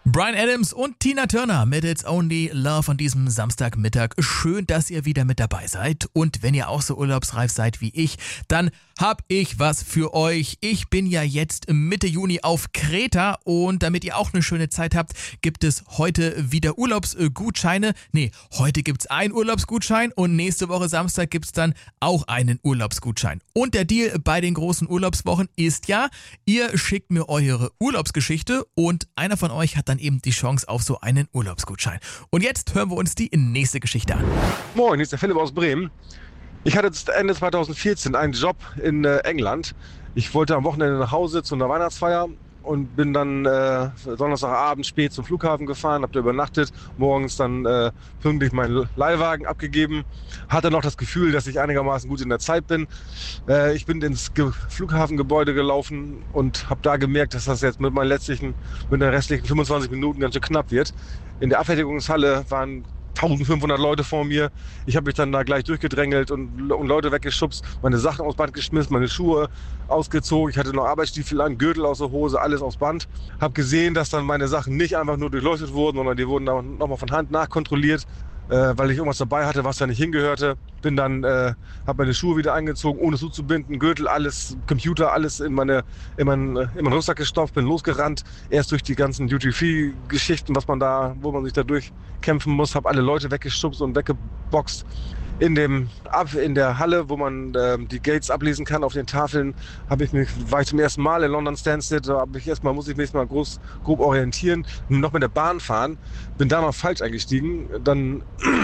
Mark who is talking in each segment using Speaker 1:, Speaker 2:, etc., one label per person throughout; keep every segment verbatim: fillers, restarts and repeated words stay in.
Speaker 1: Bryan Adams und Tina Turner mit It's Only Love an diesem Samstagmittag. Schön, dass ihr wieder mit dabei seid. Und wenn ihr auch so urlaubsreif seid wie ich, dann hab ich was für euch. Ich bin ja jetzt Mitte Juni auf Kreta und damit ihr auch eine schöne Zeit habt, gibt es heute wieder Urlaubsgutscheine. Nee, heute gibt's einen Urlaubsgutschein und nächste Woche Samstag gibt's dann auch einen Urlaubsgutschein. Und der Deal bei den großen Urlaubswochen ist ja, ihr schickt mir eure Urlaubsgeschichte und einer von euch hat dann eben die Chance auf so einen Urlaubsgutschein. Und jetzt hören wir uns die nächste Geschichte an.
Speaker 2: Moin, hier ist der Philipp aus Bremen. Ich hatte Ende zweitausendvierzehn einen Job in äh, England. Ich wollte am Wochenende nach Hause zu einer Weihnachtsfeier und bin dann äh, Donnerstagabend spät zum Flughafen gefahren, habe da übernachtet, morgens dann äh, pünktlich meinen Leihwagen abgegeben. Hatte noch das Gefühl, dass ich einigermaßen gut in der Zeit bin. Äh, ich bin ins Ge- Flughafengebäude gelaufen und habe da gemerkt, dass das jetzt mit meinen letztlichen, mit den restlichen fünfundzwanzig Minuten ganz schön knapp wird. In der Abfertigungshalle waren eintausendfünfhundert Leute vor mir. Ich habe mich dann da gleich durchgedrängelt und, und Leute weggeschubst, meine Sachen aufs Band geschmissen, meine Schuhe ausgezogen. Ich hatte noch Arbeitsstiefel an, Gürtel aus der Hose, alles aufs Band. Habe gesehen, dass dann meine Sachen nicht einfach nur durchleuchtet wurden, sondern die wurden dann nochmal von Hand nachkontrolliert, äh, weil ich irgendwas dabei hatte, was da nicht hingehörte. Bin dann, äh, habe meine Schuhe wieder eingezogen, ohne zuzubinden, Gürtel, alles, Computer, alles in meine, in meinen, in meinen Rucksack gestopft, bin losgerannt. Erst durch die ganzen Duty-Free-Geschichten, was man da, wo man sich da durchkämpfen muss, habe alle Leute weggeschubst und weggeboxt. In dem ab in der Halle, wo man äh, die Gates ablesen kann auf den Tafeln, habe ich mich war ich zum ersten Mal in London Stansted. Da habe ich erstmal muss ich mich mal groß grob orientieren, noch mit der Bahn fahren. Bin da noch falsch eingestiegen. Dann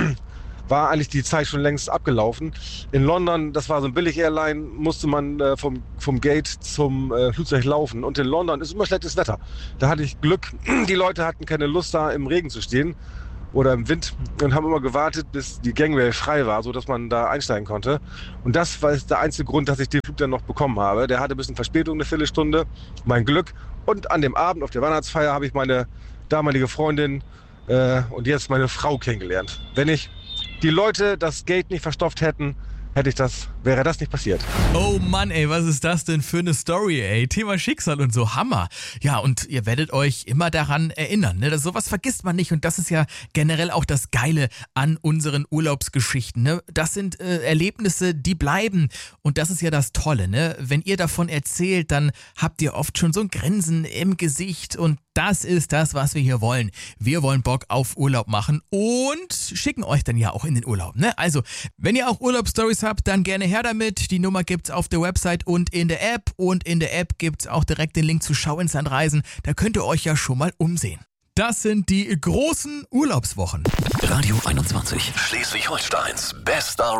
Speaker 2: war eigentlich die Zeit schon längst abgelaufen. In London, das war so ein Billig-Airline, musste man äh, vom, vom Gate zum äh, Flugzeug laufen. Und in London ist immer schlechtes Wetter. Da hatte ich Glück, die Leute hatten keine Lust, da im Regen zu stehen oder im Wind und haben immer gewartet, bis die Gangway frei war, sodass man da einsteigen konnte. Und das war der einzige Grund, dass ich den Flug dann noch bekommen habe. Der hatte ein bisschen Verspätung, eine Viertelstunde, mein Glück. Und an dem Abend auf der Weihnachtsfeier habe ich meine damalige Freundin äh, und jetzt meine Frau kennengelernt. Wenn ich die Leute das Gate nicht verstopft hätten, hätte ich das, wäre das nicht passiert.
Speaker 1: Oh Mann, ey, was ist das denn für eine Story, ey? Thema Schicksal und so, Hammer. Ja, und ihr werdet euch immer daran erinnern, ne? Das, sowas vergisst man nicht und das ist ja generell auch das Geile an unseren Urlaubsgeschichten, ne? Das sind äh, Erlebnisse, die bleiben und das ist ja das Tolle, ne? Wenn ihr davon erzählt, dann habt ihr oft schon so ein Grinsen im Gesicht und das ist das, was wir hier wollen. Wir wollen Bock auf Urlaub machen und schicken euch dann ja auch in den Urlaub, ne? Also, wenn ihr auch Urlaubsstories habt, dann gerne her damit. Die Nummer gibt's auf der Website und in der App. Und in der App gibt's auch direkt den Link zu Schau ins Land reisen. Da könnt ihr euch ja schon mal umsehen. Das sind die großen Urlaubswochen.
Speaker 3: Radio einundzwanzig, Schleswig-Holsteins bester